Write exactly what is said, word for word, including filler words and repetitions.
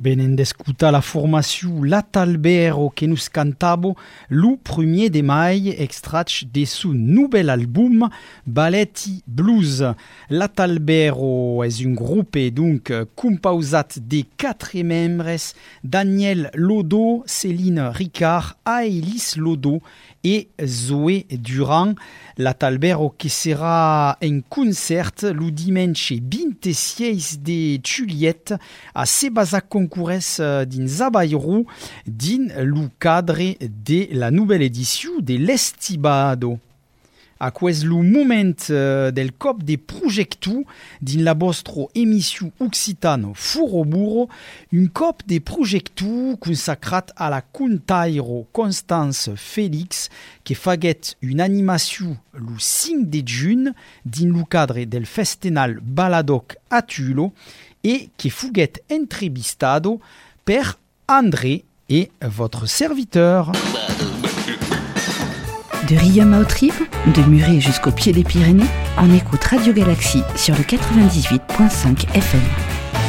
Venen d'escutar la formació L'Atalbero que nous cantavo le premier de mai, extrait de son nouvel album Balletti Blues. L'Atalbero est un groupe donc composat de quatre membres, Daniel Lodo, Céline Ricard, Aélis Lodo et Zoé Durand. L'Atalbero qui sera en concert le dimanche vingt-six de juillet a Sebasa concourès dins Abairou din le cadre de la nouvelle édition de l'Estibado. A quest le moment del cop de projectu din la vostra émission occitano Furoburo, un cop de projectu consacrat a la contairo Constance Félix que faguet une animation le cinq de juin din le cadre del festival Baladoc a Tulo et que fuguet entrevistado per André et votre serviteur. De Riom à Autrive, de Muret jusqu'au pied des Pyrénées, on écoute Radio Galaxie sur le quatre-vingt-dix-huit virgule cinq F M.